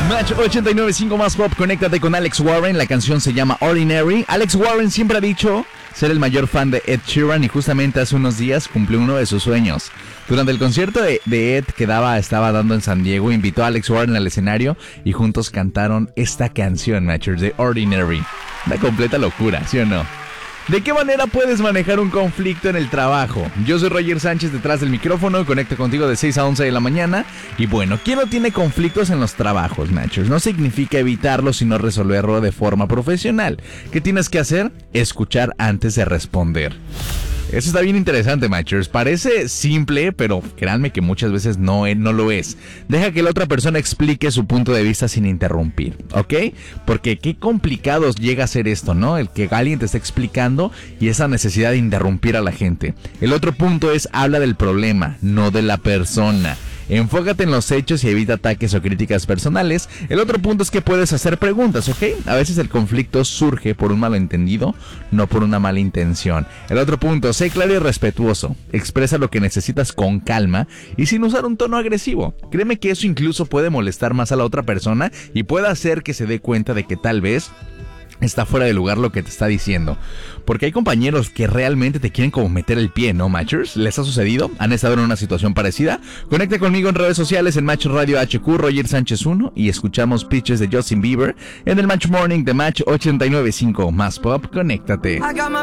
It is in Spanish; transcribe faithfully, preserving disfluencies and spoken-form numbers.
Match ochenta y nueve punto cinco más pop, conéctate con Alex Warren, la canción se llama Ordinary. Alex Warren siempre ha dicho ser el mayor fan de Ed Sheeran y justamente hace unos días cumplió uno de sus sueños. Durante el concierto de, de Ed que daba, estaba dando en San Diego, invitó a Alex Warren al escenario y juntos cantaron esta canción, Matchers, de Ordinary. Una completa locura, ¿sí o no? ¿De qué manera puedes manejar un conflicto en el trabajo? Yo soy Roger Sánchez detrás del micrófono, conecto contigo de seis a once de la mañana. Y bueno, ¿quién no tiene conflictos en los trabajos, Matchers? No significa evitarlo, sino resolverlo de forma profesional. ¿Qué tienes que hacer? Escuchar antes de responder. Eso está bien interesante, Matchers. Parece simple, pero créanme que muchas veces no, no lo es. Deja que la otra persona explique su punto de vista sin interrumpir, ¿ok? Porque qué complicado llega a ser esto, ¿no? El que alguien te esté explicando y esa necesidad de interrumpir a la gente. El otro punto es, habla del problema, no de la persona. Enfócate en los hechos y evita ataques o críticas personales. El otro punto es que puedes hacer preguntas, ¿ok? A veces el conflicto surge por un malentendido, no por una mala intención. El otro punto, sé claro y respetuoso. Expresa lo que necesitas con calma y sin usar un tono agresivo. Créeme que eso incluso puede molestar más a la otra persona y puede hacer que se dé cuenta de que tal vez está fuera de lugar lo que te está diciendo. Porque hay compañeros que realmente te quieren como meter el pie, ¿no, Matchers? ¿Les ha sucedido? ¿Han estado en una situación parecida? Conecta conmigo en redes sociales en Match Radio H Q, Roger Sánchez uno, y escuchamos pitches de Justin Bieber en el Match Morning de Match ochenta y nueve punto cinco más pop. Conéctate.